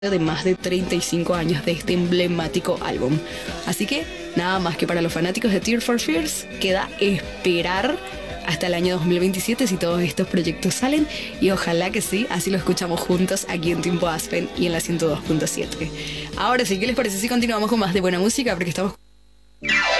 de más de 35 años de este emblemático álbum. Así que nada más que para los fanáticos de Tears for Fears queda esperar hasta el año 2027 si todos estos proyectos salen, y ojalá que sí, así lo escuchamos juntos aquí en Tiempo Aspen y en la 102.7. Ahora sí, ¿qué les parece si continuamos con más de buena música? Porque estamos